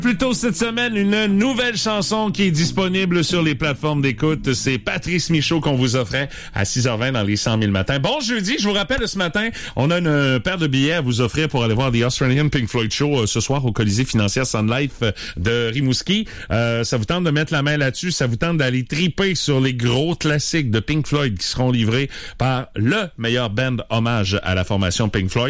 Plus tôt cette semaine, une nouvelle chanson qui est disponible sur les plateformes d'écoute. C'est Patrice Michaud qu'on vous offrait à 6h20 dans les 100 000 matins. Bon jeudi, je vous rappelle ce matin, on a une paire de billets à vous offrir pour aller voir The Australian Pink Floyd Show ce soir au Colisée financière Sun Life de Rimouski. Ça vous tente de mettre la main là-dessus, ça vous tente d'aller triper sur les gros classiques de Pink Floyd qui seront livrés par le meilleur band hommage à la formation Pink Floyd.